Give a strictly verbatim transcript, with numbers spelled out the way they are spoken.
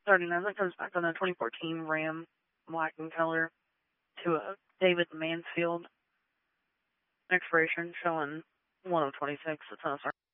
thirty-nine, that comes back on a twenty fourteen Ram, black in color, to a David Mansfield expiration showing one of twenty-six. It's on a